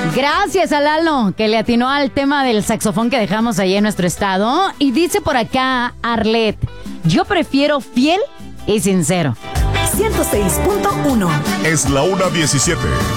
Gracias a Lalo, que le atinó al tema del saxofón que dejamos ahí en nuestro estado. Y dice por acá Arlet, yo prefiero fiel y sincero. 106.1. Es la 1:17.